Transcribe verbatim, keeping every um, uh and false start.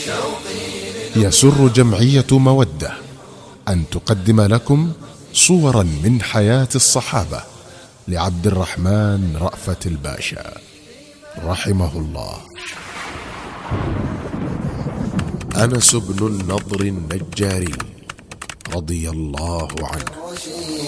يسر جمعية مودة أن تقدم لكم صورا من حياة الصحابة لعبد الرحمن رأفت الباشا رحمه الله. أنس بن النضر النجاري رضي الله عنه.